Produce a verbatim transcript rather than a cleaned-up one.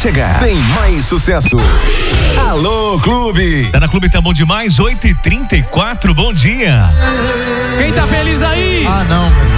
chegar, tem mais sucesso. Alô, Clube. Tá na Clube, tá bom demais, oito e trinta e quatro, bom dia. Quem tá feliz aí? Ah, não.